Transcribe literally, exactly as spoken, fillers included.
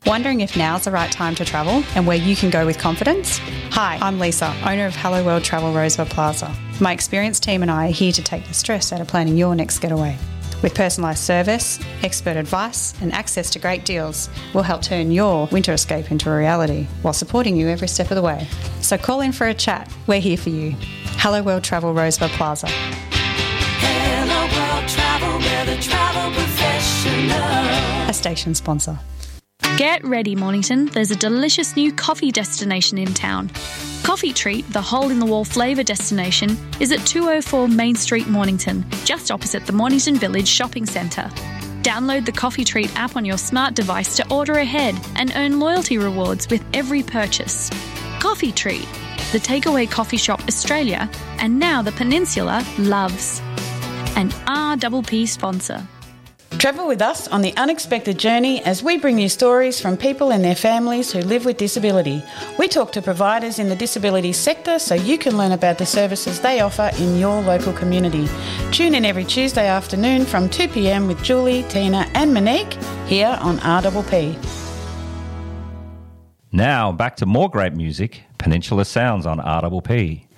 Wondering if now's the right time to travel and where you can go with confidence? Hi, I'm Lisa, owner of Hello World Travel Rosebud Plaza. My experienced team and I are here to take the stress out of planning your next getaway. With personalised service, expert advice and access to great deals, we'll help turn your winter escape into a reality while supporting you every step of the way. So call in for a chat. We're here for you. Hello World Travel Rosebud Plaza. Hello World Travel, we're the travel professional. A station sponsor. Get ready, Mornington. There's a delicious new coffee destination in town. Coffee Treat, the hole-in-the-wall flavour destination, is at two oh four Main Street, Mornington, just opposite the Mornington Village Shopping Centre. Download the Coffee Treat app on your smart device to order ahead and earn loyalty rewards with every purchase. Coffee Treat, the takeaway coffee shop Australia and now the Peninsula loves. An R P P sponsor. Travel with us on the unexpected journey as we bring you stories from people and their families who live with disability. We talk to providers in the disability sector so you can learn about the services they offer in your local community. Tune in every Tuesday afternoon from two p.m. with Julie, Tina and Monique here on R P P. Now back to more great music, Peninsula Sounds on R P P.